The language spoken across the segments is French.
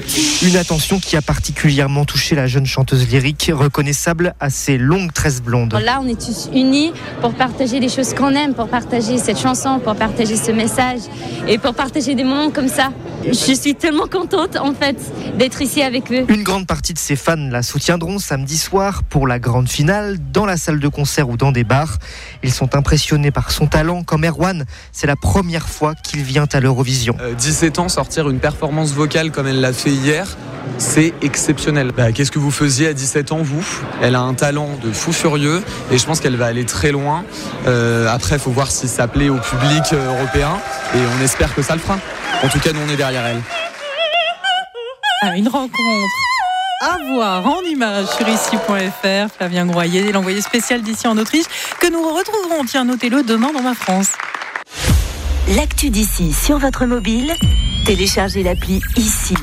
Une attention qui a particulièrement touché la jeune chanteuse lyrique, reconnaissable à ses longues tresses blondes. Là, on est tous unis pour partager les choses qu'on aime, pour partager cette chanson, pour partager ce message et pour partager des moments comme ça. Je suis tellement contente, en fait, d'être ici avec eux. Une grande partie de ses fans la soutiendront samedi soir pour la grande finale, dans la salle de concert ou dans des bars. Ils sont impressionnés par son talent. Comme Erwan, c'est la première fois qu'il vient à l'Eurovision. 17 ans, sortir une performance vocale comme elle l'a fait hier, c'est exceptionnel. Qu'est-ce que vous faisiez à 17 ans, vous ? Elle a un talent de fou furieux et je pense qu'elle va aller très loin. Après, il faut voir si ça plaît au public européen et on espère que ça le fera. En tout cas, nous, on est derrière elle. Une rencontre à voir en images sur ici.fr. Flavien Groyer, l'envoyé spécial d'ici en Autriche, que nous retrouverons, tiens, notez-le, demain dans Ma France. L'actu d'ici sur votre mobile, téléchargez l'appli Ici.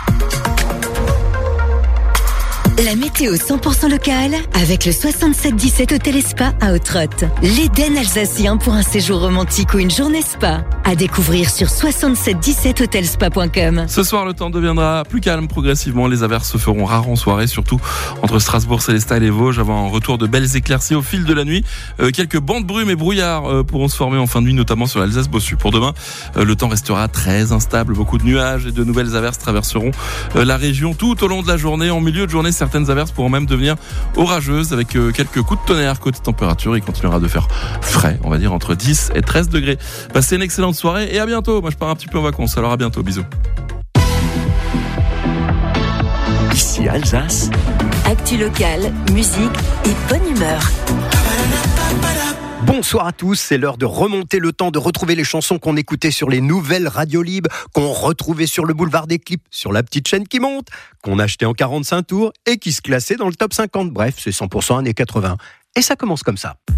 La météo 100% locale avec le 6717 Hôtel et Spa à Ottrott. L'Éden alsacien pour un séjour romantique ou une journée spa. À découvrir sur 6717hotelspa.com. Ce soir, le temps deviendra plus calme progressivement. Les averses se feront rares en soirée, surtout entre Strasbourg, Célestat et les Vosges, avant un retour de belles éclaircies au fil de la nuit. Quelques bancs de brume et brouillard pourront se former en fin de nuit, notamment sur l'Alsace-Bossu. Pour demain, le temps restera très instable. Beaucoup de nuages et de nouvelles averses traverseront la région tout au long de la journée. En milieu de journée, certaines averses pourront même devenir orageuses avec quelques coups de tonnerre. Côté température, il continuera de faire frais, on va dire entre 10 et 13 degrés. Passez une excellente soirée et à bientôt. Moi, je pars un petit peu en vacances, alors à bientôt. Bisous. Ici Alsace. Actu locale, musique et bonne humeur. Bonsoir à tous, c'est l'heure de remonter le temps, de retrouver les chansons qu'on écoutait sur les nouvelles radios libres, qu'on retrouvait sur le boulevard des clips, sur la petite chaîne qui monte, qu'on achetait en 45 tours et qui se classait dans le top 50. Bref, c'est 100% années 80. Et ça commence comme ça.